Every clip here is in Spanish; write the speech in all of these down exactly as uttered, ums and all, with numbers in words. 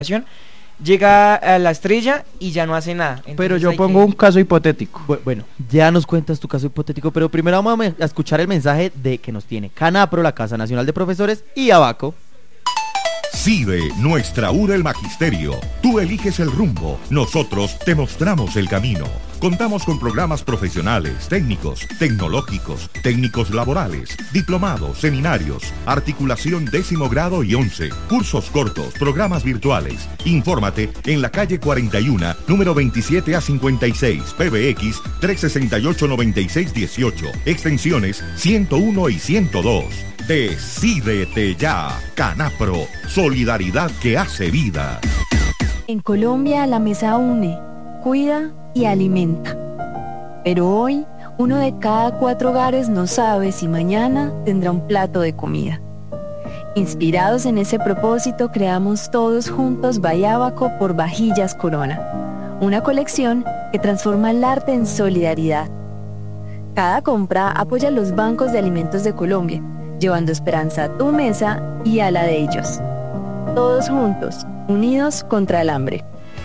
llega a la estrella y ya no hace nada. Entonces pero yo hay pongo que... un caso hipotético. Bu- Bueno, ya nos cuentas tu caso hipotético, pero primero vamos a, me- a escuchar el mensaje de que nos tiene Canapro, la Casa Nacional de Profesores, y Abaco. CIDE, nuestra U R el Magisterio. Tú eliges el rumbo, nosotros te mostramos el camino. Contamos con programas profesionales, técnicos, tecnológicos, técnicos laborales, diplomados, seminarios, articulación décimo grado y once, cursos cortos, programas virtuales. Infórmate en la calle cuarenta y uno, número veintisiete a cincuenta y seis, P B X trescientos sesenta y ocho, noventa y seis dieciocho, extensiones ciento uno y ciento dos. Decídete ya, Canapro, solidaridad que hace vida. En Colombia la mesa une, cuida y alimenta. Pero hoy, uno de cada cuatro hogares no sabe si mañana tendrá un plato de comida. Inspirados en ese propósito, creamos todos juntos Bayábaco por Vajillas Corona, una colección que transforma el arte en solidaridad. Cada compra apoya los bancos de alimentos de Colombia, llevando esperanza a tu mesa y a la de ellos. Todos juntos, unidos contra el hambre.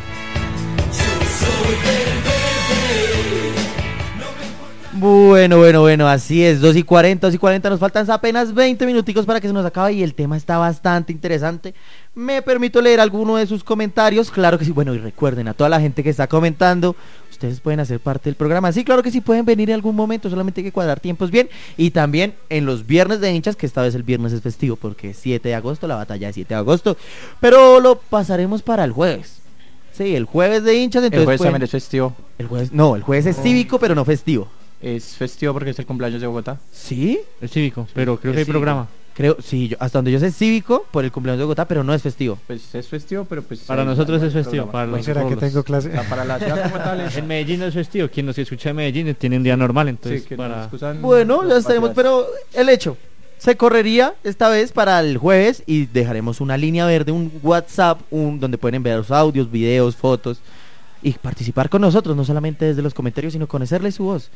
Bueno, bueno, bueno, así es, dos y cuarenta, dos y cuarenta, nos faltan apenas veinte minuticos para que se nos acabe y el tema está bastante interesante. Me permito leer alguno de sus comentarios, claro que sí, bueno, y recuerden a toda la gente que está comentando, ustedes pueden hacer parte del programa, sí, claro que sí, pueden venir en algún momento, solamente hay que cuadrar tiempos bien, y también en los viernes de hinchas, que esta vez el viernes es festivo, porque es siete de agosto, la batalla es siete de agosto, pero lo pasaremos para el jueves. Sí, el jueves de hinchas, entonces El jueves pueden... también es festivo. El jueves, no, el jueves es cívico, pero no festivo. Es festivo porque es el cumpleaños de Bogotá. ¿Sí? Es cívico, pero creo Es que hay cívico. programa. Creo, sí, yo, hasta donde yo sé es cívico por el cumpleaños de Bogotá, pero no es festivo. Pues es festivo, pero pues... Para hay- nosotros hay es festivo, programa. para los ¿Será que rolos. tengo clase? O sea, para la ciudad como tal es... En Medellín no es festivo, quien nos escucha de Medellín tiene un día normal, entonces Sí, que para... nos excusan Bueno, las ya estaremos, patrias. pero el hecho, se correría esta vez para el jueves y dejaremos una línea verde, un WhatsApp, un donde pueden enviar los audios, videos, fotos y participar con nosotros, no solamente desde los comentarios, sino conocerle su voz.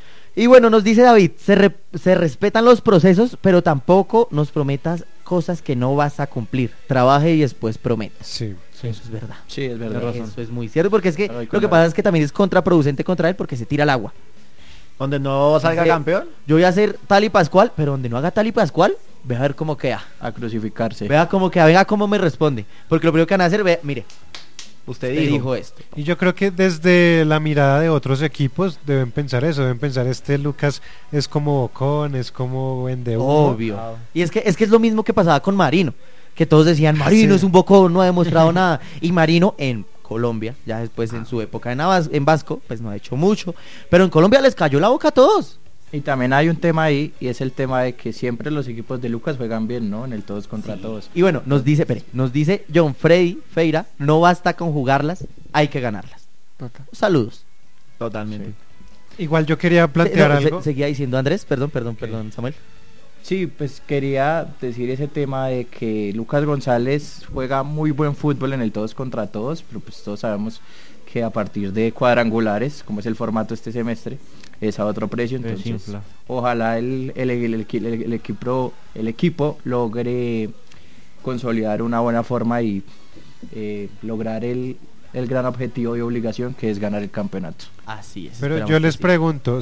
Y bueno, nos dice David, se, re- se respetan los procesos, pero tampoco nos prometas cosas que no vas a cumplir. Trabaje y después prometas. Sí. Sí. Eso es verdad. Sí, es verdad. Tienes razón. Eso es muy cierto, porque es que Pero hay lo con que la- pasa es que también es contraproducente contra él porque se tira al agua. Donde no salga Sí. campeón. Yo voy a hacer tal y pascual, pero donde no haga tal y pascual, ve a ver cómo queda. A crucificarse. Vea cómo queda, venga cómo me responde. Porque lo primero que van a hacer, ve, mire, Usted te dijo. dijo esto. Y yo creo que desde la mirada de otros equipos deben pensar eso, deben pensar este Lucas es como Bocón, es como vende humo. Obvio. Y es que es que es lo mismo que pasaba con Marino, que todos decían, Marino Sí. es un bocón, no ha demostrado nada. Y Marino en Colombia, ya después en su época en, Abas- en Vasco, pues no ha hecho mucho. Pero en Colombia les cayó la boca a todos. Y también hay un tema ahí, y es el tema de que siempre los equipos de Lucas juegan bien, ¿no? En el todos contra todos. Y bueno, nos dice, espere, nos dice John Freddy Feira, no basta con jugarlas, hay que ganarlas. Saludos. Totalmente. Igual yo quería plantear Eh, no, se- algo. seguía diciendo Andrés, perdón, perdón, perdón, Samuel. Sí, pues quería decir ese tema de que Lucas González juega muy buen fútbol en el todos contra todos, pero pues todos sabemos que a partir de cuadrangulares, como es el formato este semestre, es a otro precio, entonces Desinfla. ojalá el, el, el, el equi- el- el equipo, el equipo logre consolidar una buena forma y eh, lograr el, el gran objetivo y obligación que es ganar el campeonato. Así es. Pero esperamos yo que les sí. pregunto,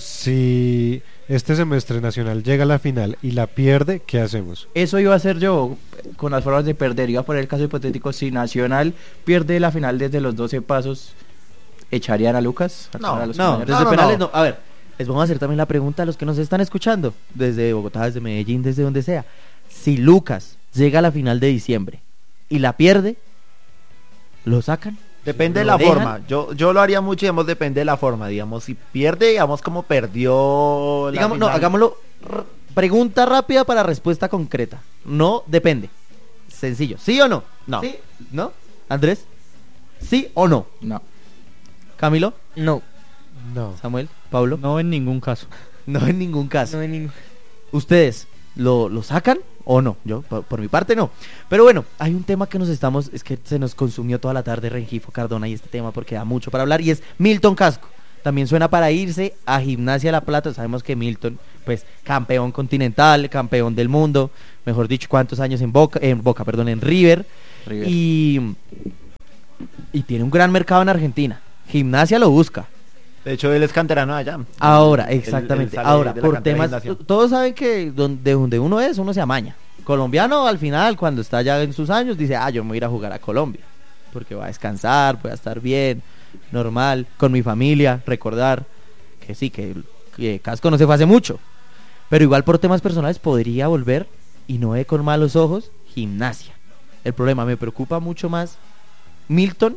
si este semestre Nacional llega a la final y la pierde, ¿qué hacemos? Eso iba a ser yo con las formas de perder. Iba a poner el caso hipotético: si Nacional pierde la final desde los doce pasos, ¿echarían a Lucas? ¿A No, a los No, compañeros? desde no, penales no. no. A ver, les vamos a hacer también la pregunta a los que nos están escuchando, desde Bogotá, desde Medellín, desde donde sea. Si Lucas llega a la final de diciembre y la pierde, ¿lo sacan? Depende de ¿Lo la dejan? forma. Yo, yo lo haría mucho, digamos, depende de la forma. Digamos, si pierde, digamos, como perdió la Digamos, no, final. hagámoslo. r- Pregunta rápida para respuesta concreta. No depende. Sencillo. ¿Sí o no? No. ¿Sí? ¿No? Andrés. ¿Sí o no? No. Camilo, No, No. Samuel, Pablo. No en ningún caso. No en ningún caso. no hay ningún... ¿Ustedes lo, lo sacan o no? Yo, por, por mi parte, no. Pero bueno, hay un tema que nos estamos... Es que se nos consumió toda la tarde Rengifo Cardona y este tema porque da mucho para hablar. Y es Milton Casco. También suena para irse a Gimnasia La Plata. Sabemos que Milton, pues, campeón continental, campeón del mundo. Mejor dicho, cuántos años en Boca, en Boca, perdón, en River. River. Y y tiene un gran mercado en Argentina. Gimnasia lo busca. De hecho, él es canterano allá. Ahora, Él- él exactamente. sale Ahora, de la por cantera de temas, Gimnasia. todos saben que donde, donde uno es, uno se amaña. Colombiano al final, cuando está ya en sus años, dice, ah, yo me voy a ir a jugar a Colombia. Porque voy a descansar, voy a estar bien, normal, con mi familia, recordar que sí, que, que Casco no se fue hace mucho. Pero igual por temas personales podría volver y no ve con malos ojos Gimnasia. El problema, me preocupa mucho más Milton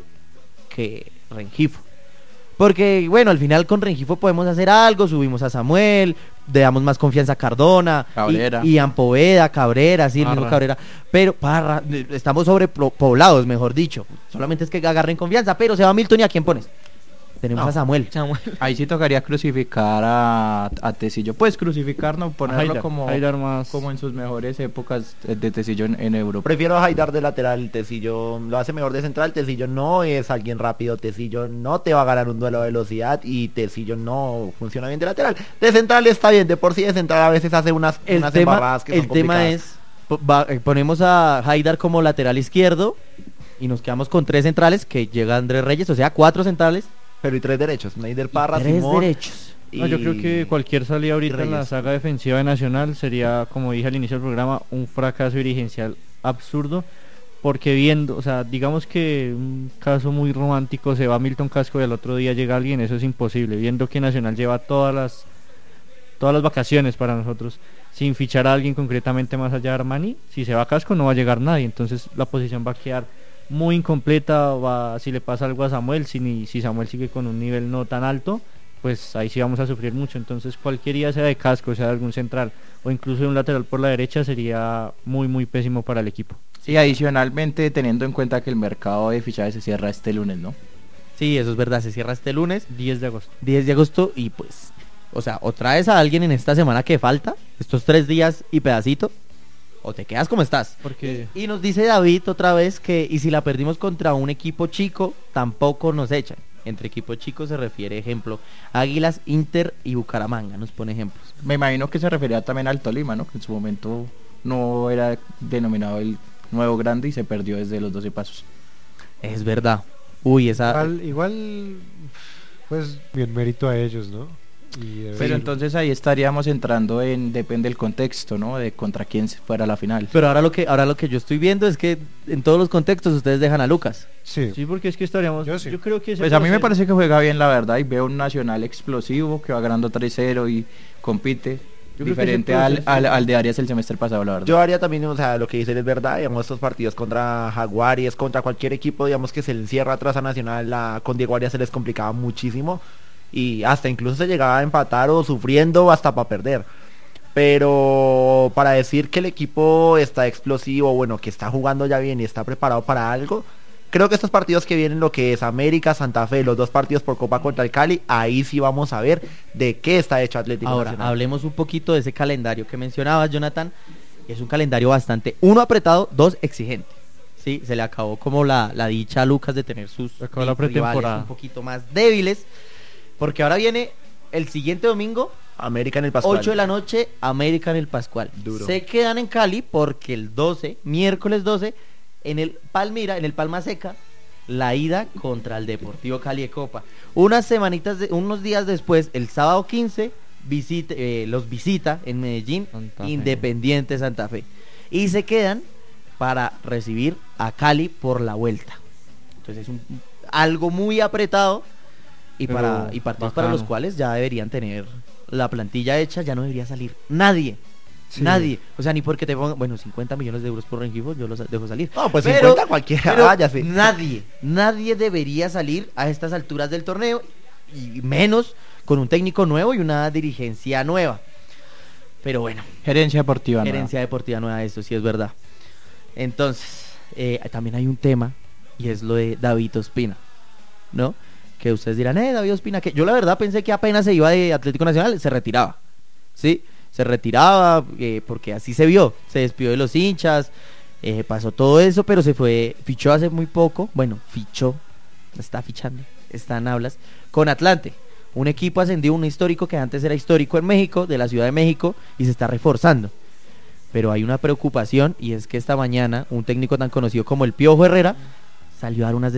que Rengifo. Porque, bueno, al final con Rengifo podemos hacer algo, subimos a Samuel, le damos más confianza a Cardona, Cabrera. y, y Ampoveda, Cabrera, sí, el mismo Parra. Cabrera. Pero, Parra, eh, estamos sobrepoblados, mejor dicho. Solamente es que agarren confianza, pero se va Milton y ¿a quién pones? Tenemos No. a Samuel. Samuel. Ahí sí tocaría crucificar a, a Tecillo. Pues crucificar, no ponerlo Haidar, como, Haidar más. como en sus mejores épocas de Tecillo en, en Europa. Prefiero a Haidar de lateral. Tecillo lo hace mejor de central. Tecillo no es alguien rápido. Tecillo no te va a ganar un duelo de velocidad. Y Tecillo no funciona bien de lateral. De central está bien. De por sí de central a veces hace unas, El unas tema, embarradas que el son tema complicadas. es, po- va- eh, ponemos a Haidar como lateral izquierdo y nos quedamos con tres centrales, que llega Andrés Reyes, o sea, cuatro centrales, Pero y tres derechos. Neider y Parra, tres Simón. derechos. No, yo creo y- que cualquier salida ahorita en la Reyes. saga defensiva de Nacional sería, como dije al inicio del programa, un fracaso dirigencial absurdo. Porque viendo, o sea, digamos que un caso muy romántico, se va Milton Casco y al otro día llega alguien, eso es imposible. Viendo que Nacional lleva todas las todas las vacaciones para nosotros sin fichar a alguien concretamente más allá de Armani, si se va Casco no va a llegar nadie, entonces la posición va a quedar muy incompleta. Va, si le pasa algo a Samuel, si, ni- si Samuel sigue con un nivel no tan alto, pues ahí sí vamos a sufrir mucho. Entonces cualquier día, sea de Casco, sea de algún central o incluso de un lateral por la derecha, sería muy muy pésimo para el equipo. Y adicionalmente teniendo en cuenta que el mercado de fichajes se cierra este lunes, ¿no? Sí, eso es verdad, se cierra este lunes, diez de agosto. diez de agosto, y pues, o sea, o traes a alguien en esta semana que falta, estos tres días y pedacito, o te quedas como estás. Porque Y nos dice David otra vez que, y si la perdimos contra un equipo chico, tampoco nos echan. Entre equipo chico se refiere, ejemplo, Águilas, Inter y Bucaramanga, nos pone ejemplos. Me imagino que se refería también al Tolima, ¿no? Que en su momento no era denominado el nuevo grande y se perdió desde los doce pasos. Es verdad. Uy, esa... Igual, igual, pues bien mérito a ellos, ¿no? Y, eh, Pero entonces ahí estaríamos entrando en, depende del contexto, ¿no? De contra quién se fuera la final. Pero ahora lo que ahora lo que yo estoy viendo es que en todos los contextos ustedes dejan a Lucas. sí. sí, porque es que estaríamos, Yo yo, sí. creo que ese Pues a mí me proceso- parece que juega bien, la verdad, y veo un Nacional explosivo que va ganando tres cero y compite. Yo creo que diferente ese al, proceso- al, al de Arias el semestre pasado, la verdad. Yo haría también, o sea, lo que dice él es verdad, digamos, estos partidos contra Jaguares, contra cualquier equipo, digamos, que se le encierra atrás a Nacional, la, con Diego Arias se les complicaba muchísimo y hasta incluso se llegaba a empatar o sufriendo hasta para perder. Pero para decir que el equipo está explosivo, bueno, que está jugando ya bien y está preparado para algo, creo que estos partidos que vienen, lo que es América, Santa Fe, los dos partidos por Copa contra el Cali, ahí sí vamos a ver de qué está hecho Atlético Ahora, Nacional. hablemos un poquito de ese calendario que mencionabas, Jonathan. Es un calendario bastante, uno, apretado, dos, exigente. Sí, se le acabó como la, la dicha a Lucas de tener sus Se acabó la rivales pretemporada. un poquito más débiles. Porque ahora viene el siguiente domingo, América en el Pascual. ocho de la noche, América en el Pascual. Duro. Se quedan en Cali porque el doce, miércoles doce, en el Palmira, en el Palma Seca, la ida contra el Deportivo Cali de Copa. Unas semanitas, de, unos días después, el sábado quince, visite, eh, los visita en Medellín, Santa Fe. Independiente Santa Fe. Y se quedan para recibir a Cali por la vuelta. Entonces es un, algo muy apretado y, Pero para, y partidos para bacano. los cuales ya deberían tener la plantilla hecha, ya no debería salir nadie. Sí. Nadie. O sea, ni porque te pongan, bueno, cincuenta millones de euros por Rengifo, yo los dejo salir. No, pues Pero- cincuenta cualquiera, pero váyase. nadie, nadie debería salir a estas alturas del torneo y menos con un técnico nuevo y una dirigencia nueva. Pero bueno, Gerencia deportiva, ¿no? gerencia deportiva nueva, eso sí es verdad. Entonces, eh, también hay un tema y es lo de David Ospina, ¿no? Que ustedes dirán, eh, David Ospina, que yo la verdad pensé que apenas se iba de Atlético Nacional, se retiraba, ¿sí? Se retiraba eh, porque así se vio, se despidió de los hinchas, eh, pasó todo eso, pero se fue, fichó hace muy poco, bueno, fichó, está fichando, está en hablas, con Atlante, un equipo ascendido, un histórico que antes era histórico en México, de la Ciudad de México, y se está reforzando. Pero hay una preocupación y es que esta mañana un técnico tan conocido como el Piojo Herrera salió a dar unas